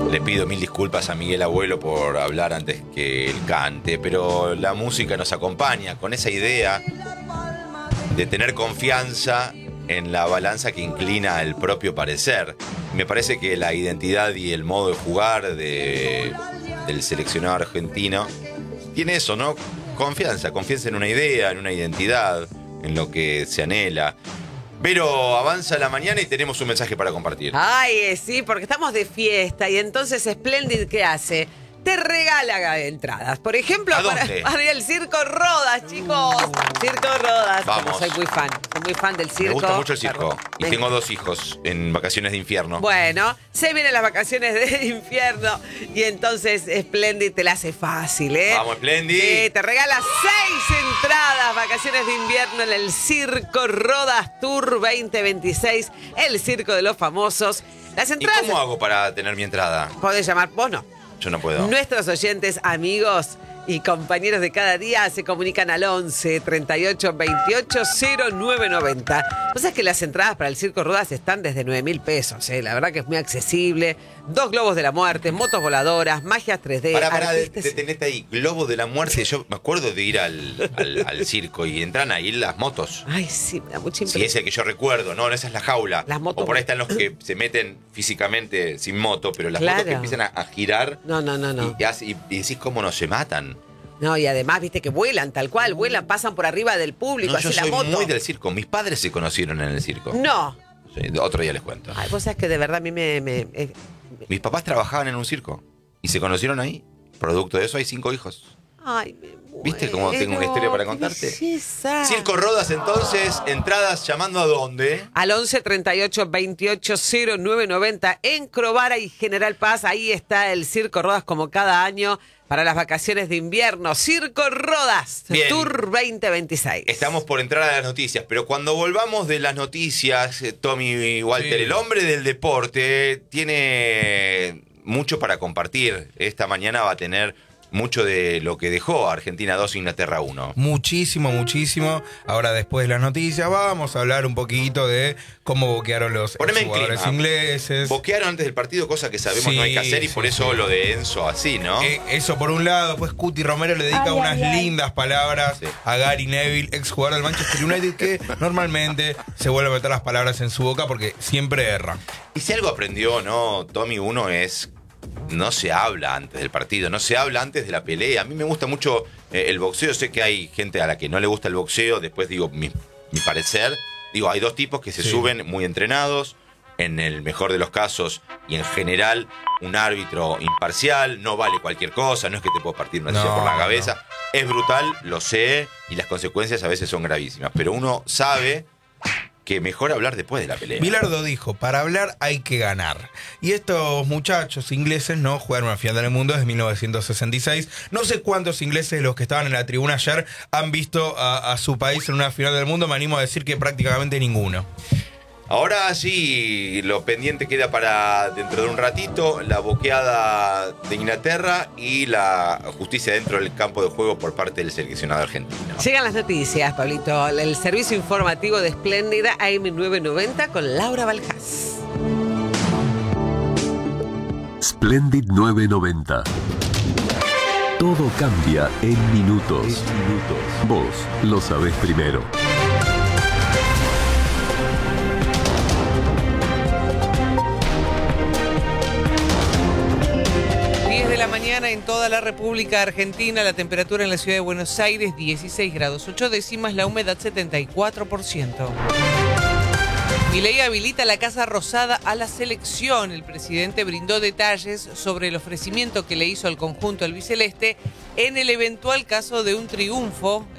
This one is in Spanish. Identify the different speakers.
Speaker 1: Le pido mil disculpas a Miguel Abuelo por hablar antes que él cante, pero la música nos acompaña con esa idea de tener confianza en la balanza que inclina el propio parecer. Me parece que la identidad y el modo de jugar del seleccionado argentino tiene eso, ¿no? Confianza en una idea, en una identidad, en lo que se anhela. Pero avanza la mañana y tenemos un mensaje para compartir.
Speaker 2: Ay, sí, porque estamos de fiesta y entonces Splendid, ¿qué hace? Te regala entradas. Por ejemplo, para el Circo Rodas, chicos. Circo Rodas.
Speaker 1: Vamos.
Speaker 2: Soy muy fan del circo.
Speaker 1: Me gusta mucho el circo. Y tengo 2 hijos en vacaciones de invierno.
Speaker 2: Bueno, se vienen las vacaciones de invierno y entonces Splendid te la hace fácil, ¿eh?
Speaker 1: Vamos, Splendid.
Speaker 2: Sí, te regala 6 entradas, vacaciones de invierno en el Circo Rodas Tour 2026, el circo de los famosos. Las entradas.
Speaker 1: ¿Y cómo hago para tener mi entrada?
Speaker 2: Podés llamar, vos no.
Speaker 1: Yo no puedo.
Speaker 2: Nuestros oyentes, amigos y compañeros de cada día se comunican al 11 38 28 0990. O sea que las entradas para el Circo Rodas están desde 9.000 pesos, ¿eh? La verdad que es muy accesible. 2 globos de la muerte, motos voladoras, magias 3D.
Speaker 1: Para detenete ahí. Globos de la muerte. Yo me acuerdo de ir al circo y entran ahí las motos.
Speaker 2: Ay, sí, me da mucha impresión.
Speaker 1: Sí, ese que yo recuerdo. No, esa es la jaula.
Speaker 2: Las motos.
Speaker 1: O por ahí están los que se meten físicamente sin moto, pero las
Speaker 2: Claro.
Speaker 1: motos que empiezan a girar.
Speaker 2: No.
Speaker 1: Y decís cómo no se matan.
Speaker 2: No, y además, viste que vuelan, tal cual, vuelan, pasan por arriba del público,
Speaker 1: No,
Speaker 2: así
Speaker 1: yo
Speaker 2: la
Speaker 1: soy
Speaker 2: moto.
Speaker 1: muy del circo. Mis padres se conocieron en el circo.
Speaker 2: No.
Speaker 1: Sí, otro día les cuento.
Speaker 2: Ay, vos sabés que de verdad a mí
Speaker 1: Mis papás trabajaban en un circo y se conocieron ahí. Producto de eso hay 5 hijos.
Speaker 2: Ay, me muero.
Speaker 1: ¿Viste cómo tengo una historia para contarte?
Speaker 2: Belleza.
Speaker 1: Circo Rodas, entonces, entradas llamando a dónde.
Speaker 2: Al 11 38 28 0990 en Crovara y General Paz. Ahí está el Circo Rodas como cada año para las vacaciones de invierno. Circo Rodas,
Speaker 1: Bien.
Speaker 2: Tour 2026.
Speaker 1: Estamos por entrar a las noticias, pero cuando volvamos de las noticias, Tommy Walter,
Speaker 3: Sí.
Speaker 1: el hombre del deporte, tiene mucho para compartir. Esta mañana va a tener mucho de lo que dejó Argentina 2, Inglaterra 1.
Speaker 3: Muchísimo. Ahora, después de las noticias, vamos a hablar un poquito de cómo boquearon los
Speaker 1: Poneme en
Speaker 3: jugadores
Speaker 1: clima.
Speaker 3: ingleses.
Speaker 1: Boquearon antes del partido, cosa que sabemos
Speaker 3: Sí,
Speaker 1: no hay que hacer, y por
Speaker 3: sí,
Speaker 1: eso
Speaker 3: sí.
Speaker 1: lo de Enzo así, ¿no?
Speaker 3: Eso por un lado. Después Cuti Romero le dedica unas lindas palabras
Speaker 1: Sí.
Speaker 3: a Gary Neville, ex jugador del Manchester United, que normalmente se vuelve a meter las palabras en su boca porque siempre erra.
Speaker 1: Y si algo aprendió, ¿no, Tommy? Uno es... No se habla antes del partido, no se habla antes de la pelea. A mí me gusta mucho el boxeo. Sé que hay gente a la que no le gusta el boxeo. Después digo mi parecer. Digo, hay 2 tipos que se suben muy entrenados. En el mejor de los casos y en general, un árbitro imparcial. No vale cualquier cosa. No es que te puedo partir una silla por la cabeza. Es brutal, lo sé. Y las consecuencias a veces son gravísimas. Pero uno sabe que mejor hablar después de la pelea.
Speaker 3: Bilardo dijo, para hablar hay que ganar. Y estos muchachos ingleses no jugaron una final del mundo desde 1966. No sé cuántos ingleses de los que estaban en la tribuna ayer han visto a su país en una final del mundo. Me animo a decir que prácticamente ninguno.
Speaker 1: Ahora sí, lo pendiente queda para dentro de un ratito, la boqueada de Inglaterra y la justicia dentro del campo de juego por parte del seleccionado argentino.
Speaker 2: Llegan las noticias, Pablito. El servicio informativo de Espléndida AM990 con Laura Baljas.
Speaker 4: Splendid 990. Todo cambia en minutos. Vos lo sabés primero.
Speaker 5: La mañana en toda la República Argentina, la temperatura en la ciudad de Buenos Aires 16 grados 8 décimas, la humedad 74%. Milei habilita la Casa Rosada a la selección. El presidente brindó detalles sobre el ofrecimiento que le hizo al conjunto albiceleste en el eventual caso de un triunfo